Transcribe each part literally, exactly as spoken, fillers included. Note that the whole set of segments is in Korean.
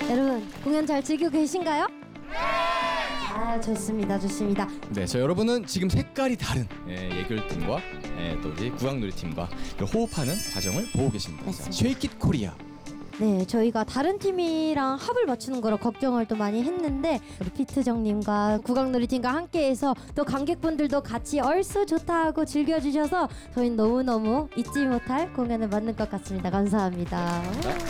여러분 공연 잘 즐기고 계신가요? 네! 아 좋습니다 좋습니다. 네, 저 여러분은 지금 색깔이 다른 예, 예결팀과 예, 또 우리 국악놀이팀과 호흡하는 과정을 보고 계십니다. 맞습니다. 쉐이킷 코리아. 네, 저희가 다른 팀이랑 합을 맞추는 거라 걱정을 또 많이 했는데 우리 피트정님과 국악놀이팀과 함께해서 또 관객분들도 같이 얼쑤 좋다 하고 즐겨주셔서 저희는 너무너무 잊지 못할 공연을 만든 것 같습니다. 감사합니다.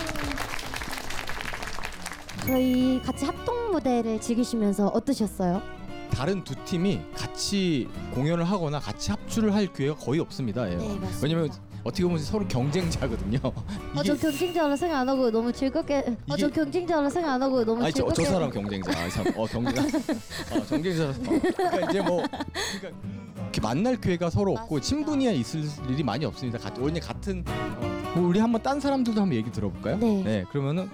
저희 같이 합동 무대를 즐기시면서 어떠셨어요? 다른 두 팀이 같이 공연을 하거나 같이 합주를 할 기회가 거의 없습니다. 예. 네, 맞습니다. 왜냐면 어떻게 보면 서로 경쟁자거든요. 어, 저 경쟁자로 생각 안 하고 너무 즐겁게. 어, 저 경쟁자로 생각 안 하고 너무 아니, 저, 즐겁게. 저 사람 경쟁자. 아, 참, 어 경쟁자. 어, 경쟁자. 어, 그러니까 이제 뭐 그러니까 이렇게 만날 기회가 서로 없고 맞습니다. 친분이야 있을 일이 많이 없습니다. 가, 원래 같은 어, 뭐 우리 한번 딴 사람들도 한번 얘기 들어볼까요? 네. 네. 그러면은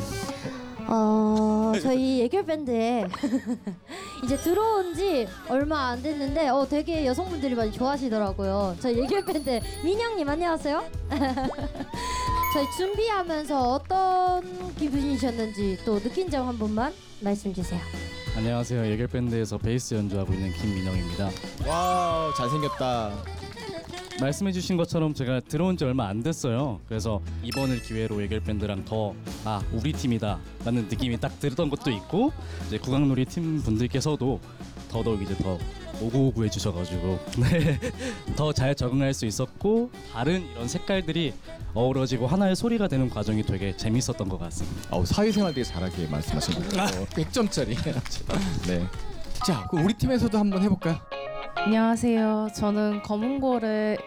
어 저희 예결 밴드에 이제 들어온 지 얼마 안 됐는데 어 되게 여성분들이 많이 좋아하시더라고요. 저희 예결 밴드 민영님 안녕하세요. 저희 준비하면서 어떤 기분이셨는지 또 느낀 점 한 번만 말씀 주세요. 안녕하세요. 예결 밴드에서 베이스 연주하고 있는 김민영입니다. 와 잘생겼다. 말씀해주신 것처럼 제가 들어온 지 얼마 안 됐어요. 그래서 이번을 기회로 예결 밴드랑 더 아 우리 팀이다라는 느낌이 딱 들었던 것도 있고 이제 국악놀이 팀 분들께서도 더더욱 이제 더 오구오구 해주셔가지고 네, 더 잘 적응할 수 있었고 다른 이런 색깔들이 어우러지고 하나의 소리가 되는 과정이 되게 재밌었던 것 같습니다. 아우 사회생활 되게 잘하게 말씀하신 거예요. 백 점짜리. 네. 자 그럼 우리 팀에서도 한번 해볼까요? 안녕하세요. 저는 검은고래